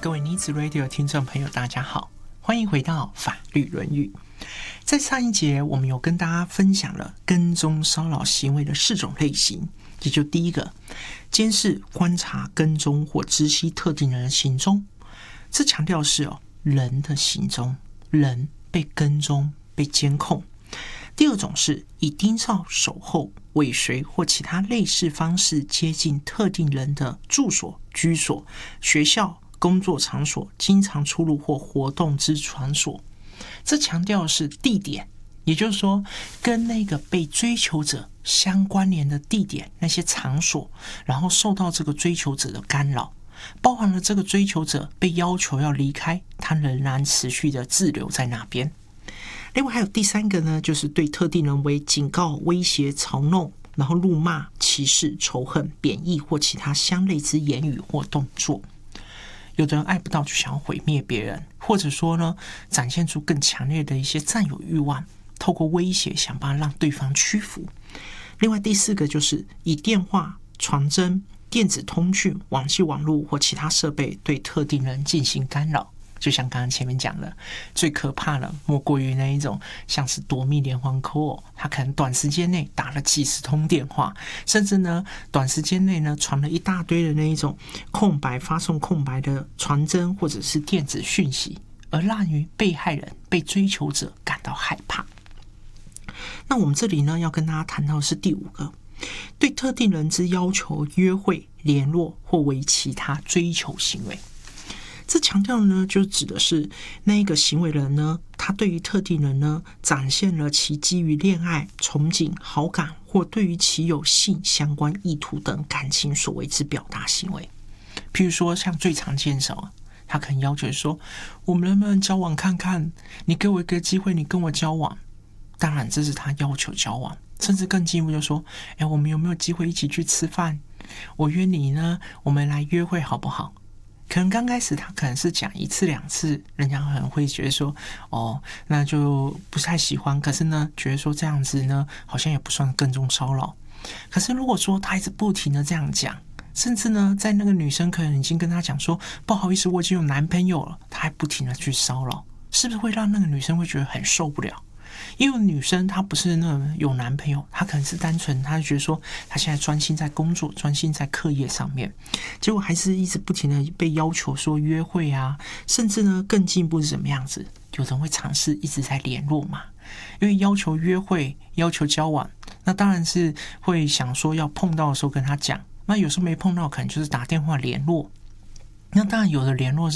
各位妮子 Radio 听众朋友大家好，欢迎回到法律论语。在上一节我们有跟大家分享了跟踪骚扰行为的4种类型，也就第一个，监视、观察、跟踪或知悉特定人的行踪。这强调是人的行踪，人被跟踪、被监控。第二种是以盯梢、守候、尾随或其他类似方式接近特定人的住所、居所、学校、工作场所、经常出入或活动之场所。这强调的是地点，也就是说跟那个被追求者相关联的地点，那些场所，然后受到这个追求者的干扰，包含了这个追求者被要求要离开，他仍然持续的滞留在那边。另外还有第三个呢，就是对特定人为警告、威胁、嘲弄，然后辱骂、歧视、仇恨、贬义或其他相类之言语或动作。有的人爱不到就想要毁灭别人，或者说呢，展现出更强烈的一些占有欲望，透过威胁想办法让对方屈服。另外第四个就是以电话、传真、电子通讯、网际网络或其他设备对特定人进行干扰。就像刚刚前面讲的，最可怕的莫过于那一种像是夺命连环扣，他可能短时间内打了几十通电话，甚至呢短时间内呢传了一大堆的那一种发送空白的传真或者是电子讯息，而让于被害人、被追求者感到害怕。那我们这里呢要跟大家谈到的是第5个，对特定人之要求、约会、联络或为其他追求行为。这强调呢，就指的是那一个行为人呢，他对于特定人呢，展现了其基于恋爱、憧憬、好感或对于其有性相关意图等感情所为之表达行为。譬如说，像最常见的他可能要求说，我们能不能交往看看？你给我一个机会，你跟我交往。当然，这是他要求交往，甚至更进一步就说，我们有没有机会一起去吃饭？我约你呢，我们来约会好不好？可能刚开始他可能是讲1次2次，人家可能会觉得说那就不太喜欢，可是呢觉得说这样子呢好像也不算跟踪骚扰。可是如果说他一直不停的这样讲，甚至呢在那个女生可能已经跟他讲说不好意思我已经有男朋友了，他还不停的去骚扰，是不是会让那个女生会觉得很受不了？因为女生她不是那种有男朋友，她可能是单纯她觉得说她现在专心在工作，专心在课业上面，结果还是一直不停的被要求说约会啊，甚至呢更进一步是什么样子，有人会尝试一直在联络嘛，因为要求约会、要求交往，那当然是会想说要碰到的时候跟他讲，那有时候没碰到可能就是打电话联络，那当然有的联络是